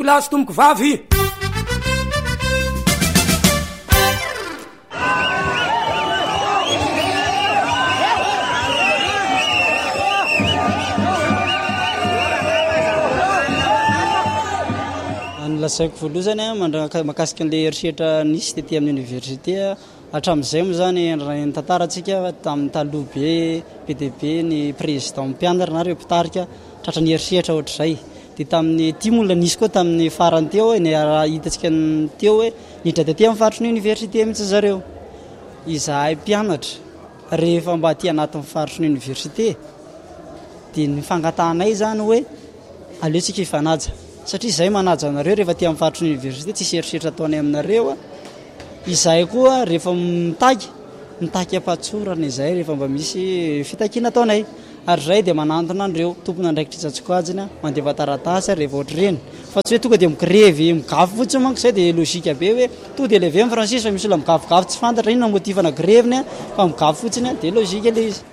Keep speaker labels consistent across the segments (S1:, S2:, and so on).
S1: tomboko lahy sy tomboko vavy.
S2: Lasaiko voaloha zany makasika an'le eritreritra nisy tetỳ amin'ny université hatramin'izay moa zany ny tantarantsika tamin'ny taloha be dia be ny président mpianatra na ireo mpitarika tratra ny eritreritra ohatr'izay. Dia tamin'ny timola nisy koa tamin'ny farany teo ny hitantsika teo hoe niditra tetỳ amin'ny faritry ny université mihitsy zareo. Izahay mpianatra rehefa mba aty anatin'ny faritry ny université dia ny fangatanay zany hoe aleotsika hifanaja. Satria izay manaja anareo rehefa aty amin'ny faritry ny université tsisy eritreritra ataonay aminareo. Izahay koa rehefa mitaky ampatsorana izay rehefa mba misy fitakiana ataonay. Ary izay dia manantona andreo tompona andraikitra Tsatsikaojina mandeva taratasy rehefa ohatr'ireny. Fa tsy hoe tonga dia mikrevy migafy fotsiny manko izay dia logika be hoe tonga dia levé amin'ny Francis fa misy olona migafigafy tsy fantatra inona motivana greviny fa migafy fotsiny dia logika ilay izy.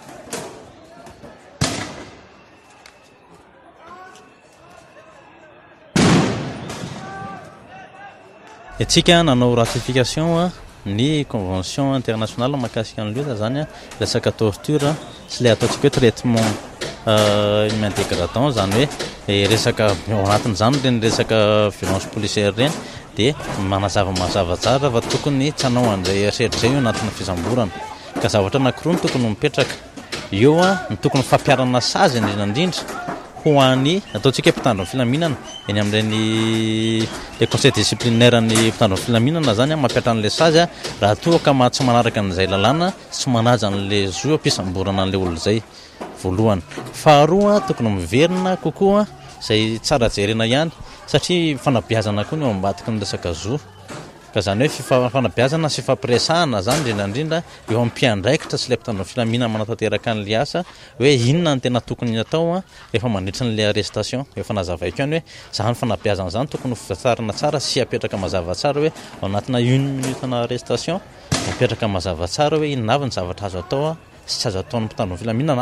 S3: Itsika nanao ratification ny convention internationale mahakasika an'ilay zany resaka torture sy ilay ataontsika hoe traitement humain dégradant zany hoe resaka ao anatin'izany reny resaka violence policière reny dia mazava tsara fa tokony tsy hanao an'izay eritreritra izay io anatin'ny fisamborana ka zavatra anankiroa no tokony mipetraka eo ny tokony fampiarana sazy indrindra ho an'ny ataontsika mpitandro ny filaminana eny amin'ireny le conseil disciplinaire ny mpitandro ny filaminana zany mampiatra an'ilay sazy raha toa ka tsy manaraka an'izay lalàna tsy manaja an'ilay zo ampisamborana an'ilay olo izay voalohany. Faharoa tokony miverina kokoa izay tsara jerena ihany satria fanabeazana koa ny eo ambadiky ny resaka zo ka zany hoe fanabeazana sy fampiresahana zany indrindra eo amin'ny mpiandraikitra sy ilay mpitandro ny filaminana manatanteraka an'ilay asa hoe inona ny tena tokony atao rehefa mandritra n'ilay arrestation efa nazavaiko ihany hoe zany fanabeazana zany tokony fitarina tsara sy apetraka mazava tsara hoe ao anatina 1 minute na arrestation apetraka mazava tsara hoe inona avy ny zavatra azo atao sy tsy azo ataon'ny mpitandro ny filaminana.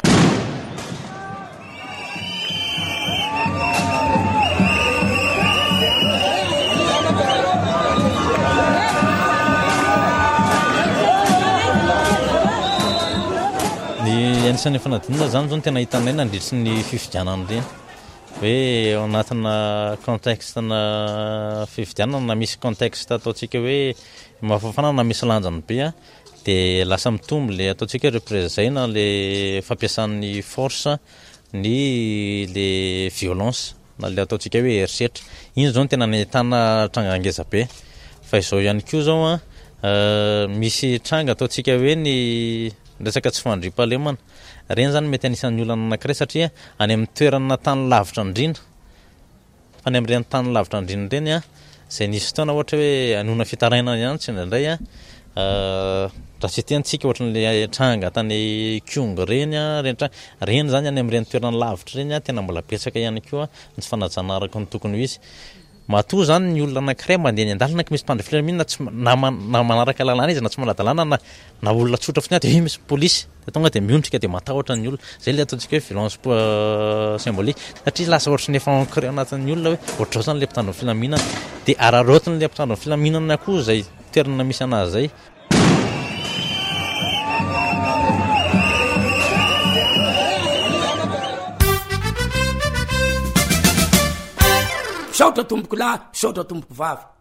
S3: Anisan'ny fanadinana zany zao no tena hitanay nandritry ny fifidianana reny hoe ao anatina contextena fifidianana na misy contexte ataontsika hoe mafafana na misy lanjany be dia lasa mitombo le ataontsika hoe représena le fampiasan'ny force ny le violence na le ataontsika hoe eritreritra iny zao no tena nahitana tranga be fa izao ihany koa zao misy tranga ataontsika hoe ny resaka tsy fandriam-pahalemana reny zany mety anisan'ny olana anankiray satria any amin'ny toerana tany lavitra indrindra fa any amin'ireny tany lavitra indrindra reny izay nisy fotoana ohatra hoe anona fitaraina ihany tsy indraindray raha tsy tiantsika ohatran'ilay tranga tany Kyongo reny reny zany any amin'ireny toerana lavitra reny tena mbola betsaka ihany koa ny fanajana araka ny tokony ho izy. Matoa zany ny olona anankiray mandeha ny andalana misy mpandry filaminana na manaraka lalàna izy na tsy manadalàna na olona tsotra fotsiny dia misy polisy dia tonga dia miondrika dia matahotra ny olona zay le ataontsika hoe violence symbolique satria lasa ohatry ny efa ancré anatin'ny olona hoe ohatrao zany le mpitandro ny filaminana dia araraotiny le mpitandro ny filaminana koa izay toerana misy anazy zay.
S1: Saotra tomboko lahy, saotra tomboko vavy.